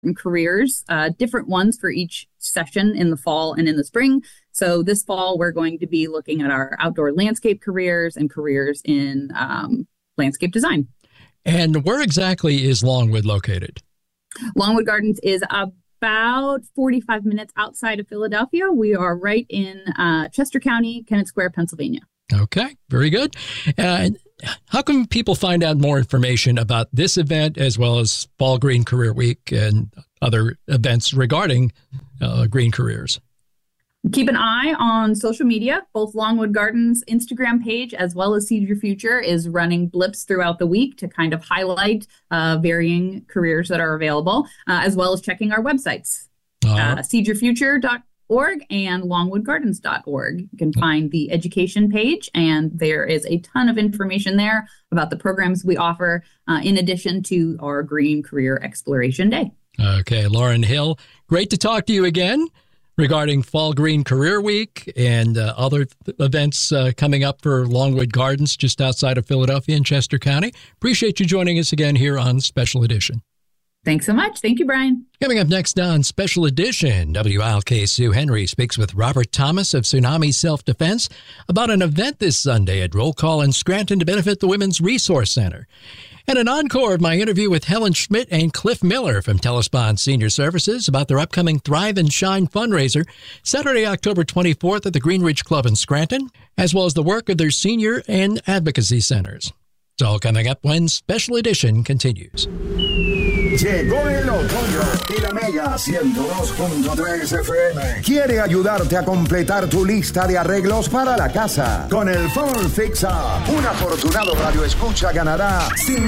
careers, different ones for each session in the fall and in the spring. So this fall, we're going to be looking at our outdoor landscape careers and careers in landscape design. And where exactly is Longwood located? Longwood Gardens is about 45 minutes outside of Philadelphia. We are right in Chester County, Kennett Square, Pennsylvania. Okay, very good. How can people find out more information about this event as well as Fall Green Career Week and other events regarding green careers? Keep an eye on social media. Both Longwood Gardens Instagram page as well as Seed Your Future is running blips throughout the week to kind of highlight varying careers that are available, as well as checking our websites, seedyourfuture.org and longwoodgardens.org. You can find the education page, and there is a ton of information there about the programs we offer, in addition to our Green Career Exploration Day. Okay, Lauren Hill, great to talk to you again regarding Fall Green Career Week and other events coming up for Longwood Gardens just outside of Philadelphia in Chester County. Appreciate you joining us again here on Special Edition. Thanks so much. Thank you, Brian. Coming up next on Special Edition, WILK Sue Henry speaks with Robert Thomas of Tsunami Self-Defense about an event this Sunday at Roll Call in Scranton to benefit the Women's Resource Center. And an encore of my interview with Helen Schmidt and Cliff Miller from Telespond Senior Services about their upcoming Thrive and Shine fundraiser, Saturday, October 24th at the Greenridge Club in Scranton, as well as the work of their senior and advocacy centers. It's all coming up when Special Edition continues. Llegó el otoño y la Mega 102.3 FM quiere ayudarte a completar tu lista de arreglos para la casa. Con el Fall Fix Up, un afortunado radioescucha ganará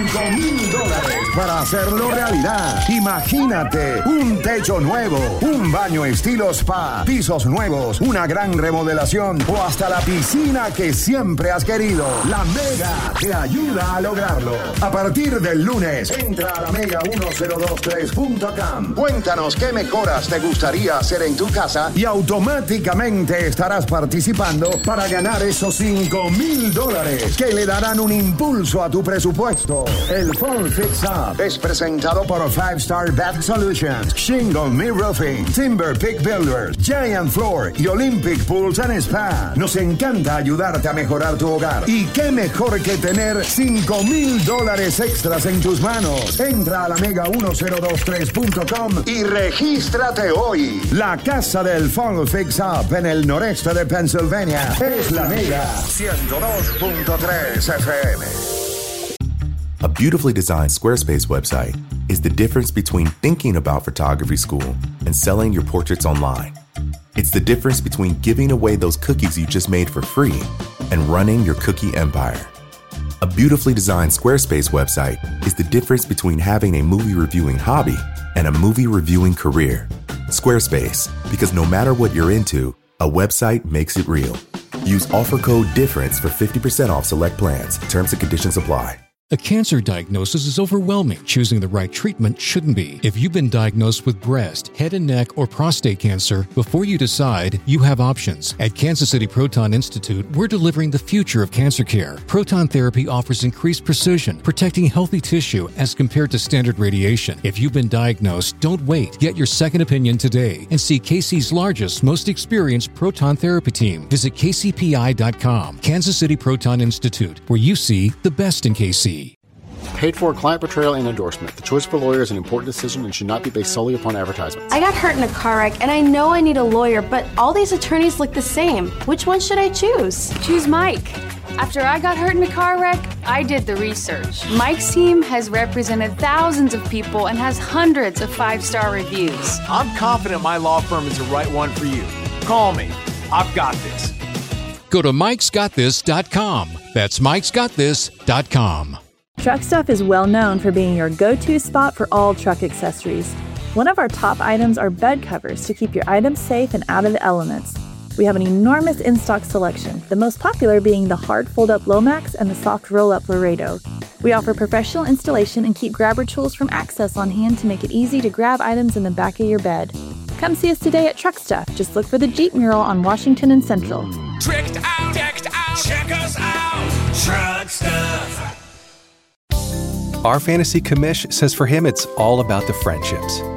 $5,000 para hacerlo realidad. Imagínate un techo nuevo, un baño estilo spa, pisos nuevos, una gran remodelación o hasta la piscina que siempre has querido. La Mega te ayuda a lograrlo. A partir del lunes, entra a la Mega 1023.com. Cuéntanos qué mejoras te gustaría hacer en tu casa y automáticamente estarás participando para ganar esos $5,000 que le darán un impulso a tu presupuesto. El Fall Fix Up es presentado por 5 Star Bath Solutions, Shingle Me Roofing, Timber Peak Builders, Giant Floor y Olympic Pools and Spa. Nos encanta ayudarte a mejorar tu hogar. Y qué mejor que tener $5,000 extras en tus manos. Entra a la Mega 1023.com y regístrate hoy. La casa del Fall Fix Up en el noreste de Pennsylvania es la Mega 102.3 FM. A beautifully designed Squarespace website is the difference between thinking about photography school and selling your portraits online. It's the difference between giving away those cookies you just made for free and running your cookie empire. A beautifully designed Squarespace website is the difference between having a movie reviewing hobby and a movie reviewing career. Squarespace, because no matter what you're into, a website makes it real. Use offer code DIFFERENCE for 50% off select plans. Terms and conditions apply. A cancer diagnosis is overwhelming. Choosing the right treatment shouldn't be. If you've been diagnosed with breast, head and neck, or prostate cancer, before you decide, you have options. At Kansas City Proton Institute, we're delivering the future of cancer care. Proton therapy offers increased precision, protecting healthy tissue as compared to standard radiation. If you've been diagnosed, don't wait. Get your second opinion today and see KC's largest, most experienced proton therapy team. Visit kcpi.com. Kansas City Proton Institute, where you see the best in KC. Paid for client portrayal and endorsement. The choice of a lawyer is an important decision and should not be based solely upon advertisements. I got hurt in a car wreck and I know I need a lawyer, but all these attorneys look the same. Which one should I choose? Choose Mike. After I got hurt in a car wreck, I did the research. Mike's team has represented thousands of people and has hundreds of 5-star reviews. I'm confident my law firm is the right one for you. Call me. I've got this. Go to mikesgotthis.com. That's mikesgotthis.com. Truck Stuff is well known for being your go-to spot for all truck accessories. One of our top items are bed covers to keep your items safe and out of the elements. We have an enormous in-stock selection, the most popular being the hard fold-up Lomax and the soft roll-up Laredo. We offer professional installation and keep grabber tools from Access on hand to make it easy to grab items in the back of your bed. Come see us today at Truck Stuff. Just look for the Jeep mural on Washington and Central. Tricked out, check us out, Truck Stuff. Our fantasy commish says for him it's all about the friendships.